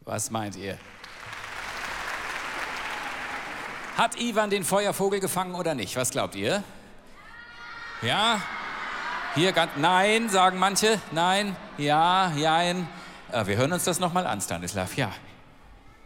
Was meint ihr? Hat Ivan den Feuervogel gefangen oder nicht? Was glaubt ihr? Ja? Hier ganz... Nein, sagen manche. Nein, ja, jein. Wir hören uns das nochmal an, Stanislav. Ja.